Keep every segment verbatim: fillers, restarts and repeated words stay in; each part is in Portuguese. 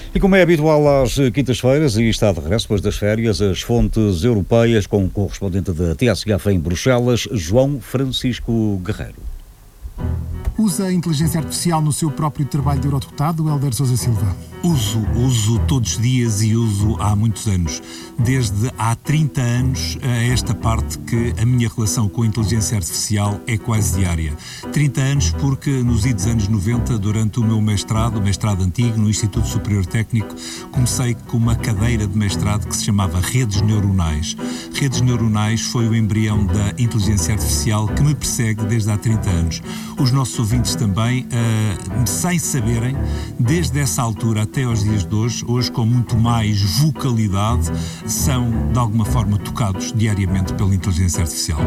E como é habitual às quintas-feiras, e está de regresso depois das férias, as fontes europeias com o correspondente da T S F em Bruxelas, João Francisco Guerreiro. Usa a inteligência artificial no seu próprio trabalho de eurodeputado, Hélder Sousa Silva? Uso, uso todos os dias e uso há muitos anos. Desde há trinta anos a esta parte que a minha relação com a inteligência artificial é quase diária. trinta anos porque nos idos anos noventa, durante o meu mestrado, o mestrado antigo, no Instituto Superior Técnico, comecei com uma cadeira de mestrado que se chamava Redes Neuronais. Redes Neuronais foi o embrião da inteligência artificial que me persegue desde há trinta anos. Os nossos ouvintes também, uh, sem saberem, desde essa altura até aos dias de hoje, hoje com muito mais vocalidade, são de alguma forma tocados diariamente pela inteligência artificial.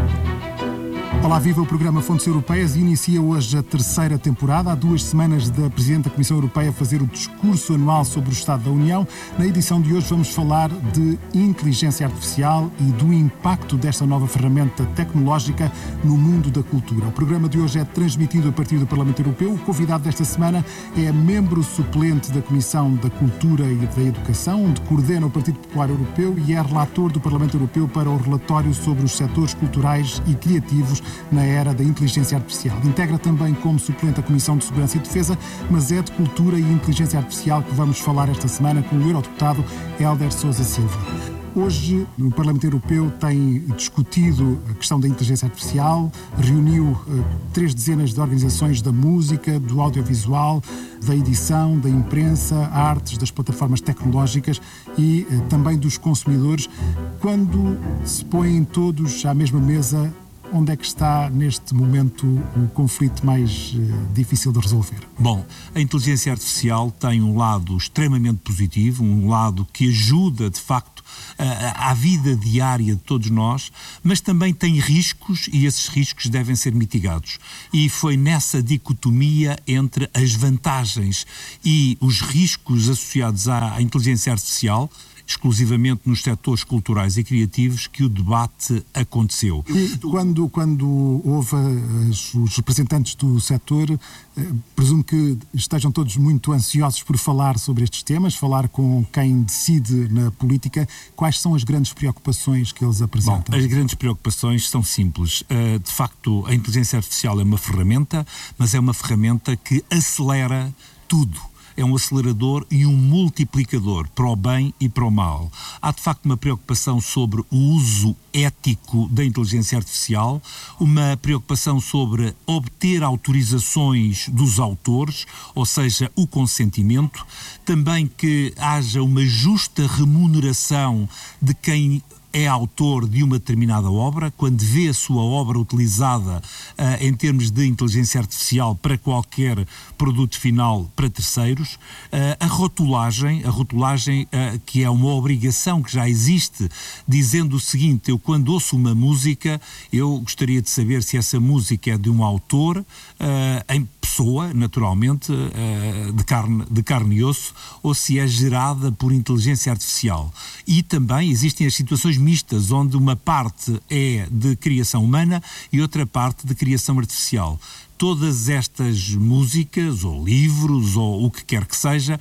Olá, viva! O programa Fontes Europeias inicia hoje a terceira temporada. Há duas semanas da Presidente da Comissão Europeia fazer o discurso anual sobre o Estado da União. Na edição de hoje vamos falar de inteligência artificial e do impacto desta nova ferramenta tecnológica no mundo da cultura. O programa de hoje é transmitido a partir do Parlamento Europeu. O convidado desta semana é membro suplente da Comissão da Cultura e da Educação, onde coordena o Partido Popular Europeu e é relator do Parlamento Europeu para o relatório sobre os setores culturais e criativos na era da inteligência artificial. Integra também como suplente a Comissão de Segurança e Defesa, mas é de Cultura e Inteligência Artificial que vamos falar esta semana com o eurodeputado Hélder Sousa Silva. Hoje, o Parlamento Europeu tem discutido a questão da inteligência artificial, reuniu uh, três dezenas de organizações da música, do audiovisual, da edição, da imprensa, artes, das plataformas tecnológicas e uh, também dos consumidores. Quando se põem todos à mesma mesa, onde é que está, neste momento, o conflito mais uh, difícil de resolver? Bom, a inteligência artificial tem um lado extremamente positivo, um lado que ajuda, de facto, à vida diária de todos nós, mas também tem riscos e esses riscos devem ser mitigados. E foi nessa dicotomia entre as vantagens e os riscos associados à inteligência artificial, exclusivamente nos setores culturais e criativos, que o debate aconteceu. E quando, quando houve as, os representantes do setor, eh, presumo que estejam todos muito ansiosos por falar sobre estes temas, falar com quem decide na política. Quais são as grandes preocupações que eles apresentam? Bom, as grandes preocupações são simples. Uh, de facto, a inteligência artificial é uma ferramenta, mas é uma ferramenta que acelera tudo. É um acelerador e um multiplicador para o bem e para o mal. Há, de facto, uma preocupação sobre o uso ético da inteligência artificial, uma preocupação sobre obter autorizações dos autores, ou seja, o consentimento, também que haja uma justa remuneração de quem é autor de uma determinada obra, quando vê a sua obra utilizada uh, em termos de inteligência artificial para qualquer produto final para terceiros, uh, a rotulagem, a rotulagem uh, que é uma obrigação que já existe, dizendo o seguinte: eu quando ouço uma música, eu gostaria de saber se essa música é de um autor, uh, em pessoa, naturalmente, uh, de, carne, de carne e osso, ou se é gerada por inteligência artificial. E também existem as situações mistas, onde uma parte é de criação humana e outra parte de criação artificial. Todas estas músicas, ou livros, ou o que quer que seja,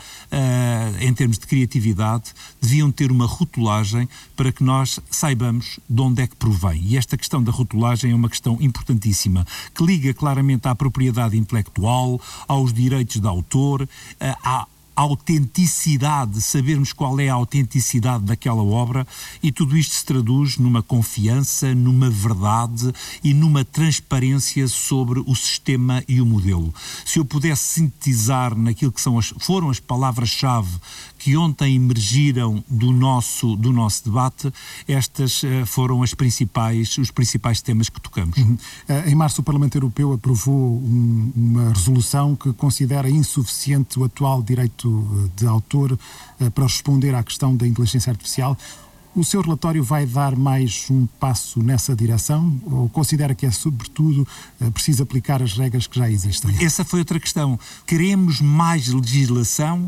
uh, em termos de criatividade, deviam ter uma rotulagem para que nós saibamos de onde é que provém. E esta questão da rotulagem é uma questão importantíssima, que liga claramente à propriedade intelectual, aos direitos de autor, uh, à autenticidade, sabermos qual é a autenticidade daquela obra, e tudo isto se traduz numa confiança, numa verdade e numa transparência sobre o sistema e o modelo. Se eu pudesse sintetizar naquilo que são as, foram as palavras-chave que ontem emergiram do nosso, do nosso debate, estas uh, foram as principais, os principais temas que tocamos. Uhum. Uh, em março o Parlamento Europeu aprovou um, uma resolução que considera insuficiente o atual direito de autor uh, para responder à questão da inteligência artificial. O seu relatório vai dar mais um passo nessa direção ou considera que é, sobretudo, preciso aplicar as regras que já existem? Essa foi outra questão. Queremos mais legislação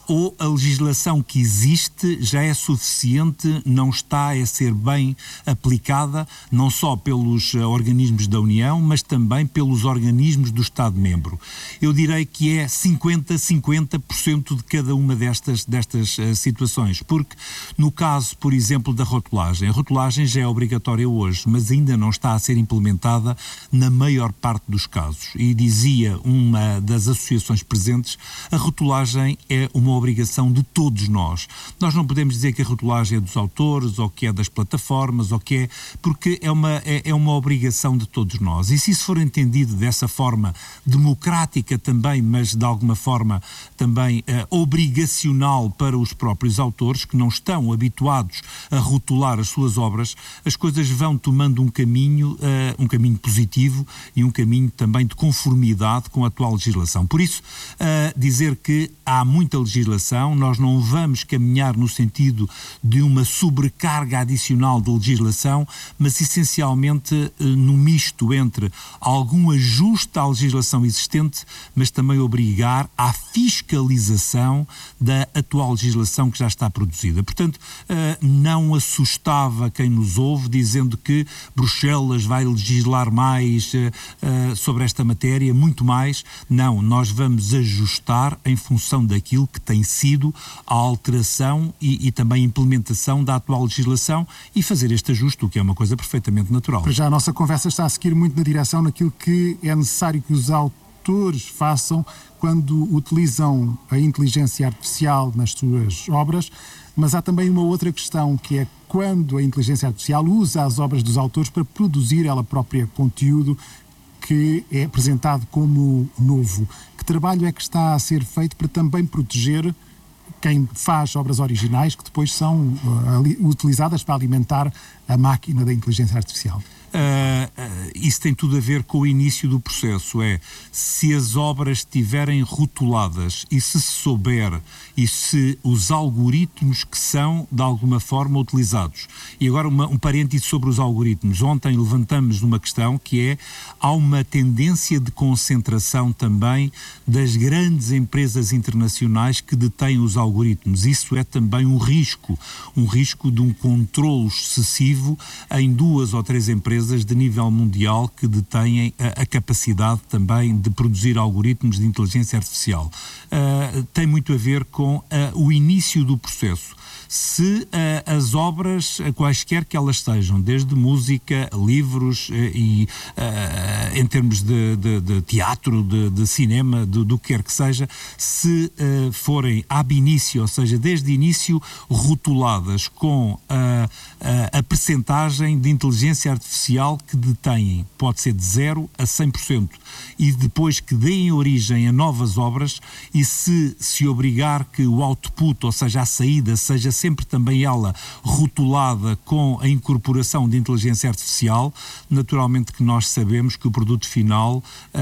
ou a legislação que existe já é suficiente, não está a ser bem aplicada, não só pelos uh, organismos da União, mas também pelos organismos do Estado-membro. Eu direi que é cinquenta a cinquenta por cento de cada uma destas, destas uh, situações, porque no caso, por exemplo, da rotulagem, a rotulagem já é obrigatória hoje, mas ainda não está a ser implementada na maior parte dos casos. E dizia uma das associações presentes, a rotulagem é uma obrigação de todos nós. Nós não podemos dizer que a rotulagem é dos autores, ou que é das plataformas, ou que é... porque é uma, é, é uma obrigação de todos nós. E se isso for entendido dessa forma democrática também, mas de alguma forma também uh, obrigacional para os próprios autores, que não estão habituados a rotular as suas obras, as coisas vão tomando um caminho, uh, um caminho positivo e um caminho também de conformidade com a atual legislação. Por isso, uh, dizer que há muita legislação, nós não vamos caminhar no sentido de uma sobrecarga adicional de legislação, mas essencialmente uh, no misto entre algum ajuste à legislação existente, mas também obrigar à fiscalização da atual legislação que já está produzida. Portanto, uh, não assustava quem nos ouve dizendo que Bruxelas vai legislar mais uh, uh, sobre esta matéria, muito mais. Não, nós vamos ajustar em função daquilo que tem sido a alteração e, e também a implementação da atual legislação e fazer este ajuste, o que é uma coisa perfeitamente natural. Para já a nossa conversa está a seguir muito na direção naquilo que é necessário que os autores façam quando utilizam a inteligência artificial nas suas obras, mas há também uma outra questão, que é quando a inteligência artificial usa as obras dos autores para produzir ela própria conteúdo que é apresentado como novo. Que trabalho é que está a ser feito para também proteger quem faz obras originais que depois são uh, utilizadas para alimentar a máquina da inteligência artificial? Uh, uh, isso tem tudo a ver com o início do processo. É, se as obras estiverem rotuladas e se souber e se os algoritmos que são de alguma forma utilizados. E agora uma, um parêntese sobre os algoritmos. Ontem levantamos uma questão que é, há uma tendência de concentração também das grandes empresas internacionais que detêm os algoritmos. Isso é também um risco, um risco de um controlo excessivo em duas ou três empresas de nível mundial que detêm a, a capacidade também de produzir algoritmos de inteligência artificial. Uh, tem muito a ver com uh, o início do processo. Se uh, as obras, quaisquer que elas sejam, desde música, livros uh, e uh, em termos de, de, de teatro, de, de cinema, do, do que quer que seja, se uh, forem ab início, ou seja, desde início rotuladas com uh, uh, a percentagem de inteligência artificial que detêm, pode ser de zero a cem por cento, e depois que deem origem a novas obras, e se se obrigar que o output, ou seja, a saída, seja sempre também ela rotulada com a incorporação de inteligência artificial, naturalmente que nós sabemos que o produto final uh,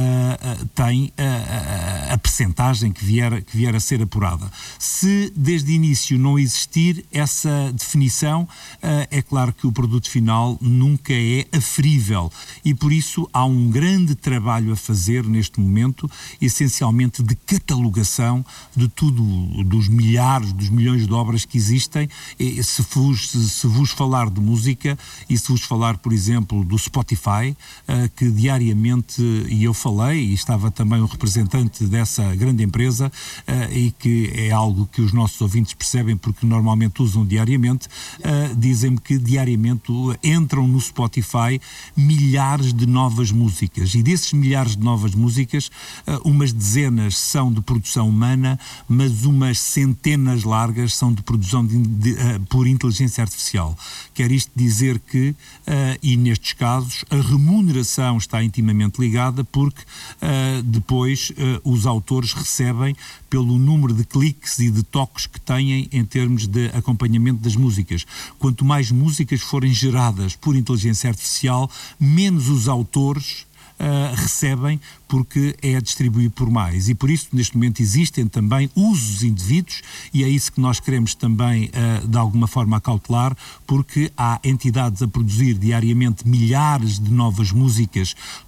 uh, tem uh, a percentagem que vier, que vier a ser apurada. Se desde o início não existir essa definição, uh, é claro que o produto final nunca é aferível, e por isso há um grande trabalho a fazer neste momento, essencialmente de catalogação de tudo, dos milhares, dos milhões de obras que existem. E se vos, se vos falar de música e se vos falar, por exemplo, do Spotify, uh, que diariamente, e eu falei, e estava também um representante dessa grande empresa, uh, e que é algo que os nossos ouvintes percebem porque normalmente usam diariamente, uh, dizem-me que diariamente entram no Spotify milhares de novas músicas, e desses milhares de novas músicas, uh, umas dezenas são de produção humana, mas umas centenas largas são de produção de, de, uh, por inteligência artificial. Quer isto dizer que, uh, e nestes casos, a remuneração está intimamente ligada, porque uh, depois uh, os autores recebem pelo número de cliques e de toques que têm em termos de acompanhamento das músicas. Quanto mais músicas forem geradas por inteligência artificial, menos os autores Uh, recebem, porque é a distribuir por mais. E por isso, neste momento, existem também usos indevidos, e é isso que nós queremos também, uh, de alguma forma, acautelar, porque há entidades a produzir diariamente milhares de novas músicas,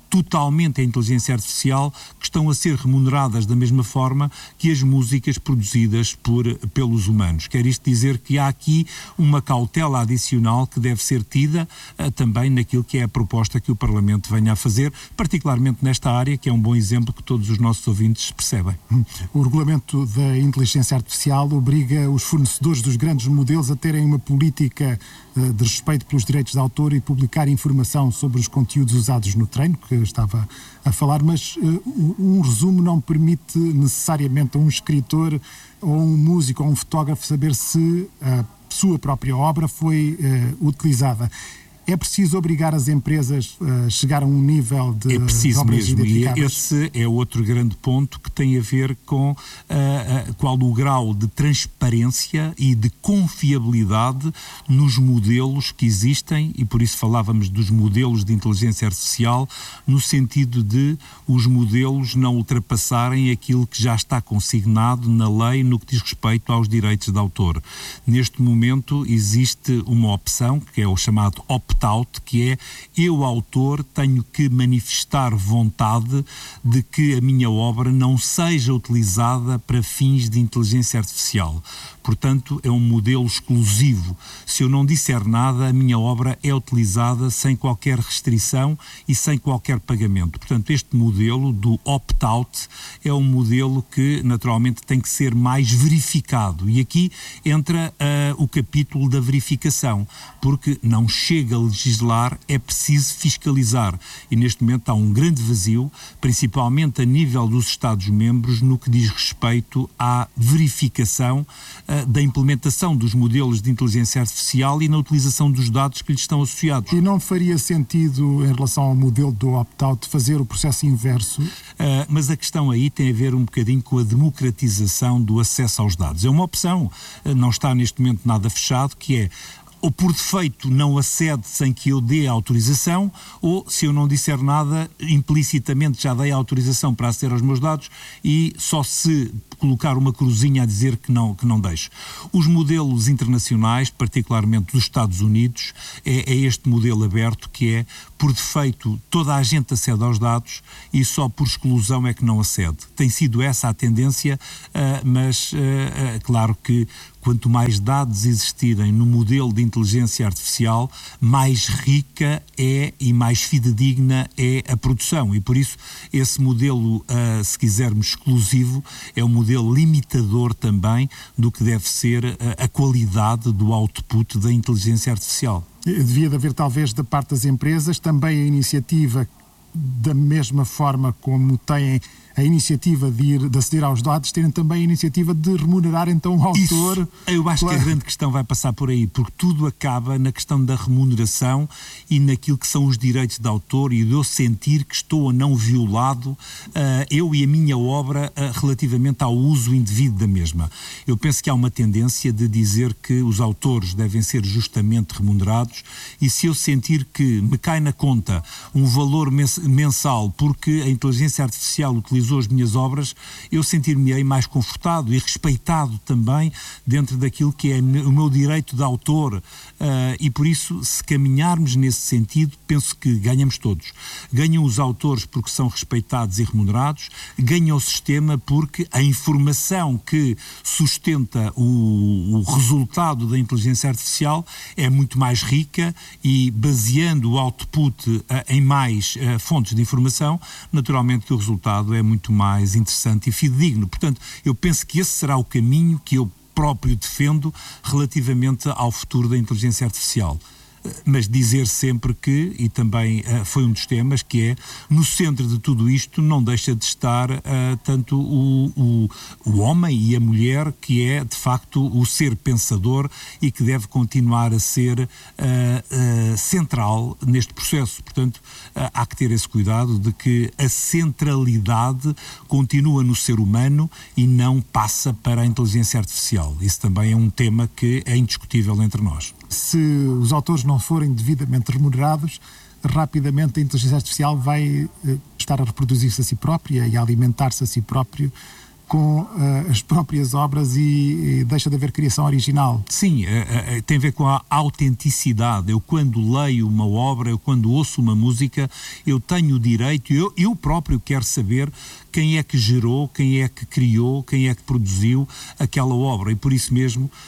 totalmente a inteligência artificial, que estão a ser remuneradas da mesma forma que as músicas produzidas por, pelos humanos. Quer isto dizer que há aqui uma cautela adicional que deve ser tida uh, também naquilo que é a proposta que o Parlamento venha a fazer, particularmente nesta área, que é um bom exemplo que todos os nossos ouvintes percebem. O regulamento da inteligência artificial obriga os fornecedores dos grandes modelos a terem uma política uh, de respeito pelos direitos de autor e publicar informação sobre os conteúdos usados no treino, que estava a falar, mas uh, um resumo não permite necessariamente a um escritor ou um músico ou um fotógrafo saber se a sua própria obra foi uh, utilizada. É preciso obrigar as empresas a chegar a um nível de É preciso obras mesmo, e identificáveis? esse é outro grande ponto que tem a ver com uh, uh, qual o grau de transparência e de confiabilidade nos modelos que existem, e por isso falávamos dos modelos de inteligência artificial, no sentido de os modelos não ultrapassarem aquilo que já está consignado na lei no que diz respeito aos direitos de autor. Neste momento existe uma opção, que é o chamado opt out, que é eu, autor, tenho que manifestar vontade de que a minha obra não seja utilizada para fins de inteligência artificial. Portanto, é um modelo exclusivo. Se eu não disser nada, a minha obra é utilizada sem qualquer restrição e sem qualquer pagamento. Portanto, este modelo do opt-out é um modelo que, naturalmente, tem que ser mais verificado. E aqui entra uh, o capítulo da verificação, porque não chega a legislar, é preciso fiscalizar. E, neste momento, há um grande vazio, principalmente a nível dos Estados-membros, no que diz respeito à verificação uh, da implementação dos modelos de inteligência artificial e na utilização dos dados que lhes estão associados. E não faria sentido, em relação ao modelo do opt-out, fazer o processo inverso? Uh, mas a questão aí tem a ver um bocadinho com a democratização do acesso aos dados. É uma opção, uh, não está neste momento nada fechado, que é ou por defeito não acede sem que eu dê a autorização, ou se eu não disser nada, implicitamente já dei a autorização para aceder aos meus dados e só se colocar uma cruzinha a dizer que não, que não deixo. Os modelos internacionais, particularmente dos Estados Unidos, é, é este modelo aberto que é, por defeito, toda a gente acede aos dados e só por exclusão é que não acede. Tem sido essa a tendência, uh, mas uh, uh, claro que quanto mais dados existirem no modelo de inteligência artificial, mais rica é e mais fidedigna é a produção. E por isso esse modelo, uh, se quisermos exclusivo, é um modelo limitador também do que deve ser uh, a qualidade do output da inteligência artificial. Devia de haver, talvez, da parte das empresas, também a iniciativa, da mesma forma como têm a iniciativa de, ir, de aceder aos dados, terem também a iniciativa de remunerar então o autor. Isso, eu acho claro. que a grande questão vai passar por aí, porque tudo acaba na questão da remuneração e naquilo que são os direitos de autor e de eu sentir que estou ou não violado, uh, eu e a minha obra, uh, relativamente ao uso indevido da mesma. Eu penso que há uma tendência de dizer que os autores devem ser justamente remunerados e se eu sentir que me cai na conta um valor mens- mensal porque a inteligência artificial utiliza as minhas obras, eu sentir-me-ei mais confortado e respeitado também dentro daquilo que é o meu direito de autor uh, e por isso, se caminharmos nesse sentido, penso que ganhamos todos. Ganham os autores porque são respeitados e remunerados, ganha o sistema porque a informação que sustenta o, o resultado da inteligência artificial é muito mais rica e baseando o output uh, em mais uh, fontes de informação, naturalmente que o resultado é muito muito mais interessante e fidedigno. Portanto, eu penso que esse será o caminho que eu próprio defendo relativamente ao futuro da inteligência artificial. Mas dizer sempre que, e também uh, foi um dos temas, que é, no centro de tudo isto não deixa de estar uh, tanto o, o, o homem e a mulher, que é, de facto, o ser pensador e que deve continuar a ser uh, uh, central neste processo. Portanto, uh, há que ter esse cuidado de que a centralidade continua no ser humano e não passa para a inteligência artificial. Isso também é um tema que é indiscutível entre nós. Se os autores não forem devidamente remunerados, rapidamente a inteligência artificial vai estar a reproduzir-se a si própria e a alimentar-se a si próprio com uh, as próprias obras e, e deixa de haver criação original. Sim, é, é, tem a ver com a autenticidade. Eu quando leio uma obra, eu quando ouço uma música, eu tenho o direito, eu, eu próprio quero saber quem é que gerou, quem é que criou, quem é que produziu aquela obra, e por isso mesmo uh,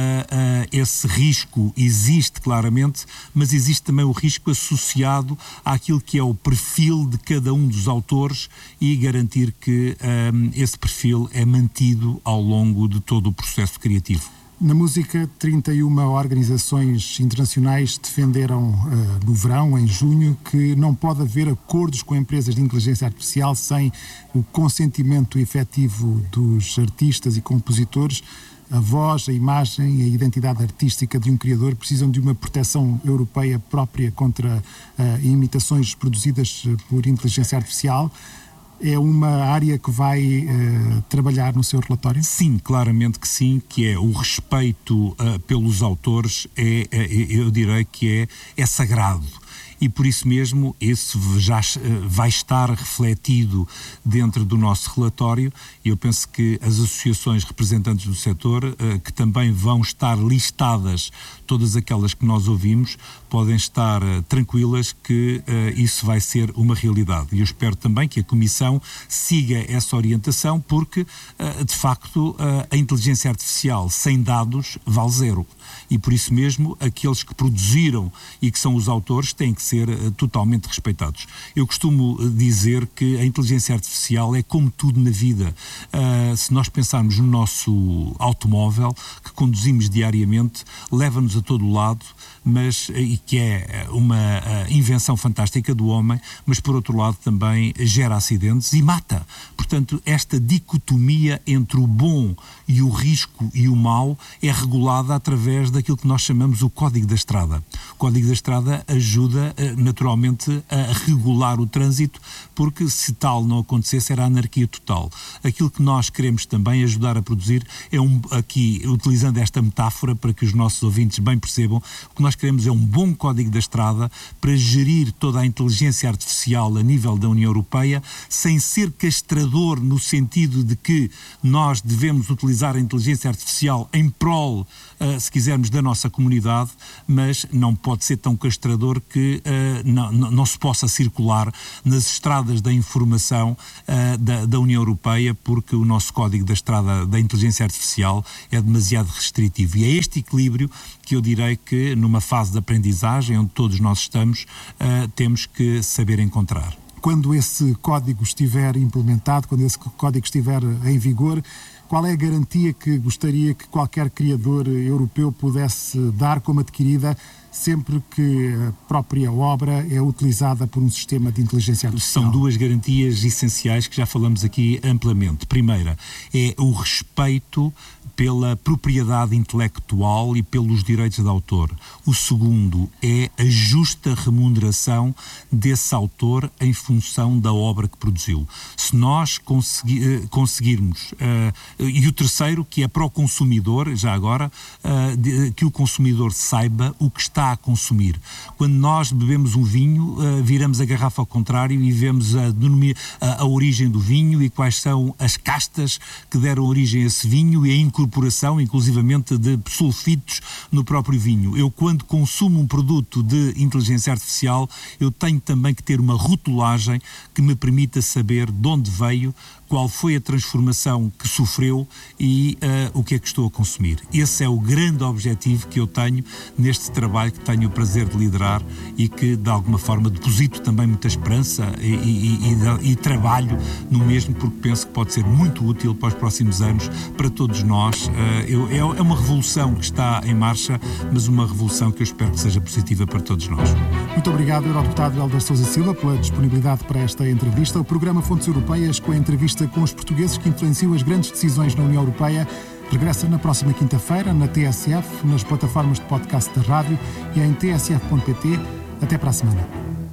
uh, esse risco existe claramente, mas existe também o risco associado àquilo que é o perfil de cada um dos autores e garantir que um, esse perfil é mantido ao longo de todo o processo criativo. Na música, trinta e uma organizações internacionais defenderam uh, no verão, em junho, que não pode haver acordos com empresas de inteligência artificial sem o consentimento efetivo dos artistas e compositores. A voz, a imagem, a identidade artística de um criador precisam de uma proteção europeia própria contra uh, imitações produzidas por inteligência artificial. É uma área que vai uh, trabalhar no seu relatório? Sim, claramente que sim, que é o respeito uh, pelos autores, é, é, eu direi que é, é sagrado. E por isso mesmo, esse já vai estar refletido dentro do nosso relatório, e eu penso que as associações representantes do setor, que também vão estar listadas, todas aquelas que nós ouvimos, podem estar tranquilas que isso vai ser uma realidade. E eu espero também que a Comissão siga essa orientação, porque, de facto, a inteligência artificial sem dados vale zero. E por isso mesmo, aqueles que produziram e que são os autores têm que ser uh, totalmente respeitados. Eu costumo dizer que a inteligência artificial é como tudo na vida. Uh, se nós pensarmos no nosso automóvel, que conduzimos diariamente, leva-nos a todo lado, mas, e que é uma uh, invenção fantástica do homem, mas por outro lado também gera acidentes e mata. Portanto, esta dicotomia entre o bom e o risco e o mau é regulada através daquilo que nós chamamos o Código da Estrada. O Código da Estrada ajuda naturalmente a regular o trânsito, porque se tal não acontecesse era anarquia total. Aquilo que nós queremos também ajudar a produzir é um, aqui, utilizando esta metáfora para que os nossos ouvintes bem percebam, o que nós queremos é um bom Código da Estrada para gerir toda a inteligência artificial a nível da União Europeia, sem ser castrador no sentido de que nós devemos utilizar a inteligência artificial em prol, uh, se quisermos, da nossa comunidade, mas não pode ser tão castrador que uh, não, não, não se possa circular nas estradas da informação uh, da, da União Europeia, porque o nosso Código da Estrada da inteligência artificial é demasiado restritivo. E é este equilíbrio que eu direi que, numa fase de aprendizagem, onde todos nós estamos, uh, temos que saber encontrar. Quando esse código estiver implementado, quando esse código estiver em vigor, qual é a garantia que gostaria que qualquer criador europeu pudesse dar como adquirida sempre que a própria obra é utilizada por um sistema de inteligência artificial? São duas garantias essenciais que já falamos aqui amplamente. Primeira é o respeito pela propriedade intelectual e pelos direitos de autor. O segundo é a justa remuneração desse autor em função da obra que produziu. Se nós consegui, conseguirmos... Uh, e o terceiro, que é para o consumidor, já agora, uh, de, que o consumidor saiba o que está a consumir. Quando nós bebemos um vinho, uh, viramos a garrafa ao contrário e vemos a, a, a origem do vinho e quais são as castas que deram origem a esse vinho e a incorporação, inclusivamente, de sulfitos no próprio vinho. Eu, quando consumo um produto de inteligência artificial, eu tenho também que ter uma rotulagem que me permita saber de onde veio, qual foi a transformação que sofreu e uh, o que é que estou a consumir. Esse é o grande objetivo que eu tenho neste trabalho que tenho o prazer de liderar e que, de alguma forma, deposito também muita esperança e, e, e, e trabalho no mesmo, porque penso que pode ser muito útil para os próximos anos para todos nós. Uh, eu, é uma revolução que está em marcha, mas uma revolução que eu espero que seja positiva para todos nós. Muito obrigado, Eurodeputado Hélder Sousa Silva, pela disponibilidade para esta entrevista. O programa Fontes Europeias, com a entrevista com os portugueses que influenciam as grandes decisões na União Europeia, regressa na próxima quinta-feira na T S F, nas plataformas de podcast da rádio e em t s f ponto p t. Até para a semana.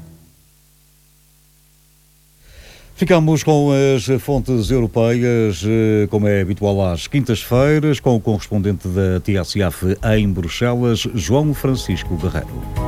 Ficamos com as fontes europeias, como é habitual às quintas-feiras, com o correspondente da T S F em Bruxelas, João Francisco Guerreiro.